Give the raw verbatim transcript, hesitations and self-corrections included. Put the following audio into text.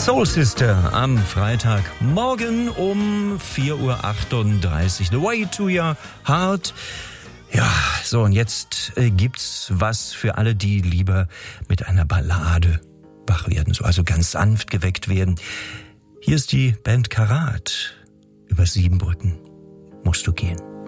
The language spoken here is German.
Soul Sister am Freitagmorgen um vier Uhr achtunddreißig. The Way to Your Heart. Ja, so und jetzt äh, gibt's was für alle, die lieber mit einer Ballade wach werden, so also ganz sanft geweckt werden. Hier ist die Band Karat. Über sieben Brücken musst du gehen.